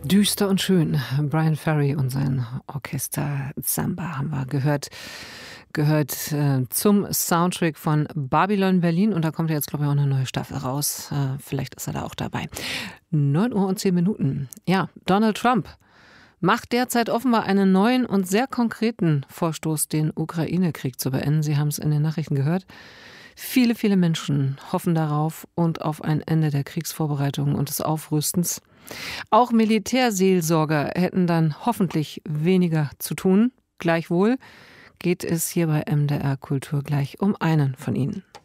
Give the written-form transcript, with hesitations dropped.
Düster und schön. Brian Ferry und sein Orchester Samba haben wir gehört zum Soundtrack von Babylon Berlin. Und da kommt ja jetzt, glaube ich, auch eine neue Staffel raus. Vielleicht ist er da auch dabei. 9:10 Uhr. Ja, Donald Trump macht derzeit offenbar einen neuen und sehr konkreten Vorstoß, den Ukraine-Krieg zu beenden. Sie haben es in den Nachrichten gehört. Viele, viele Menschen hoffen darauf und auf ein Ende der Kriegsvorbereitungen und des Aufrüstens. Auch Militärseelsorger hätten dann hoffentlich weniger zu tun. Gleichwohl geht es hier bei MDR Kultur gleich um einen von ihnen.